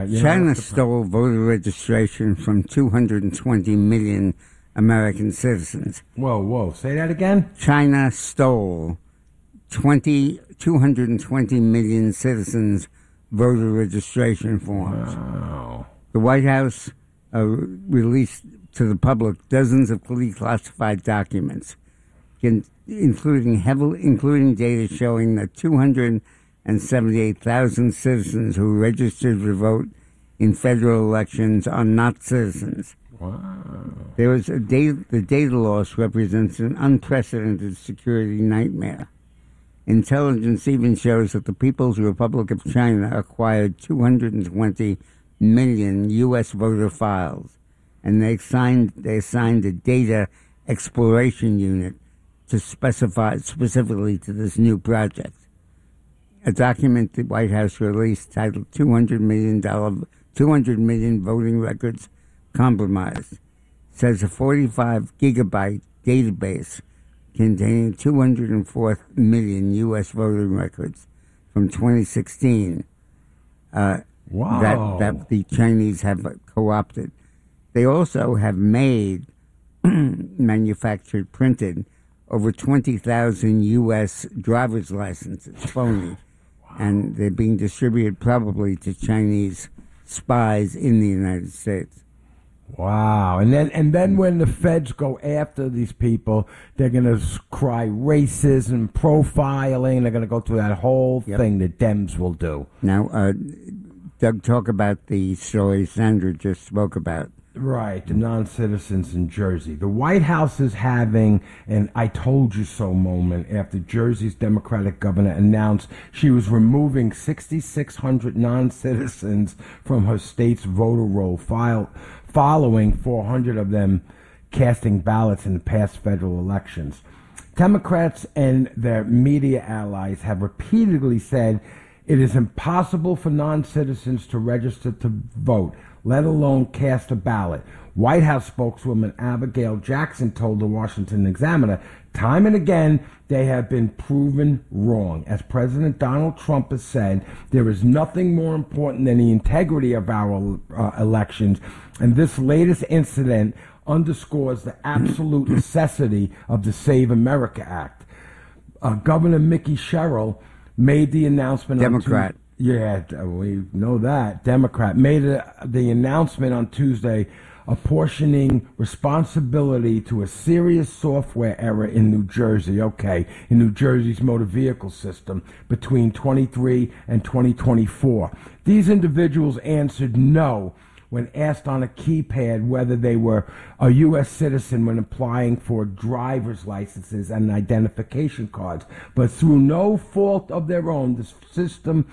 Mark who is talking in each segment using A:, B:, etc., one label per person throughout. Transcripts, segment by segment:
A: China stole voter registration from 220 million American citizens.
B: Whoa. Say that again?
A: China stole 220 million citizens' voter registration forms.
B: Wow.
A: The White House released to the public dozens of classified documents, including data showing that 278,000 citizens who registered to vote in federal elections are not citizens.
B: Wow.
A: The data loss represents an unprecedented security nightmare. Intelligence even shows that the People's Republic of China acquired 220 million U.S. voter files, and they assigned a data exploration unit to specify specifically to this new project. A document the White House released titled $200 million voting records compromised says a 45 gigabyte database containing 204 million U.S. voting records from 2016 that the Chinese have co-opted. They also have manufactured, printed over 20,000 U.S. driver's licenses, phony, and they're being distributed probably to Chinese spies in the United States.
B: Wow. And then when the feds go after these people, they're going to cry racism, profiling. They're going to go through that whole thing the Dems will do.
A: Now, Doug, talk about the story Sandra just spoke about.
B: Right, the non-citizens in Jersey. The White House is having an I told you so moment after Jersey's Democratic governor announced she was removing 6,600 non-citizens from her state's voter roll following 400 of them casting ballots in the past federal elections. Democrats and their media allies have repeatedly said it is impossible for non-citizens to register to vote, let alone cast a ballot. White House spokeswoman Abigail Jackson told the Washington Examiner, time and again, they have been proven wrong. As President Donald Trump has said, there is nothing more important than the integrity of our elections, and this latest incident underscores the absolute necessity of the Save America Act. Governor Mickey Sherrill made the announcement
A: Democrat.
B: We know that. Democrat made the announcement on Tuesday apportioning responsibility to a serious software error in New Jersey, in New Jersey's motor vehicle system between 23 and 2024. These individuals answered no when asked on a keypad whether they were a U.S. citizen when applying for driver's licenses and identification cards. But through no fault of their own, the system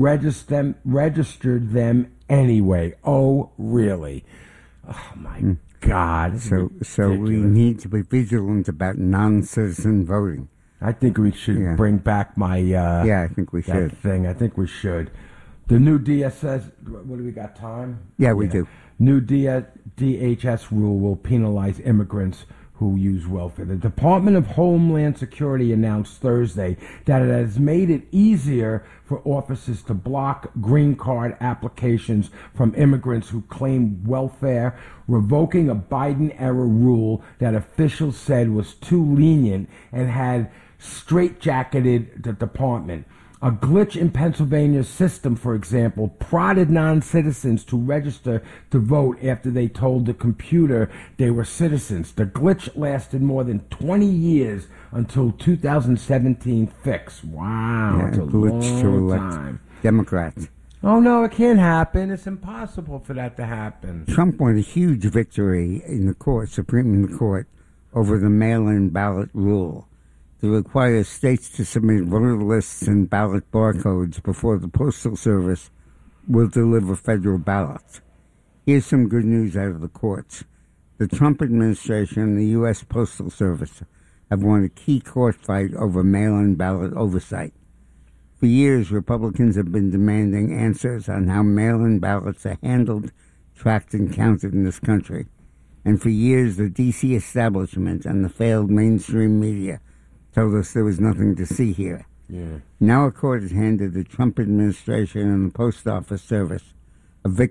B: registered them anyway. Oh, really? Oh, my God.
A: So we need to be vigilant about non-citizen voting.
B: I think we should bring back my...
A: I think we should.
B: Thing. I think we should. The new DSS, what do we got, time?
A: Yeah, we do.
B: New DHS rule will penalize immigrants who use welfare. The Department of Homeland Security announced Thursday that it has made it easier for officers to block green card applications from immigrants who claim welfare, revoking a Biden-era rule that officials said was too lenient and had straitjacketed the department. A glitch in Pennsylvania's system, for example, prodded non-citizens to register to vote after they told the computer they were citizens. The glitch lasted more than 20 years until 2017 fix. Wow, it's a long time.
A: Democrats.
B: Oh, no, it can't happen. It's impossible for that to happen.
A: Trump won a huge victory in the Supreme Court, over the mail-in ballot rule. To require states to submit voter lists and ballot barcodes before the Postal Service will deliver federal ballots. Here's some good news out of the courts. The Trump administration and the U.S. Postal Service have won a key court fight over mail-in ballot oversight. For years, Republicans have been demanding answers on how mail-in ballots are handled, tracked, and counted in this country. And for years, the D.C. establishment and the failed mainstream media told us there was nothing to see here.
B: Yeah.
A: Now a court has handed the Trump administration and the Post Office Service a